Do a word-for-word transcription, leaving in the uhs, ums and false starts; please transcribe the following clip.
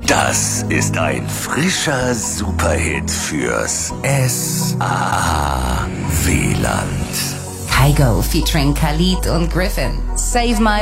Das ist ein frischer Superhit fürs S A W-Land. Kygo featuring Khalid und Griffin. Save My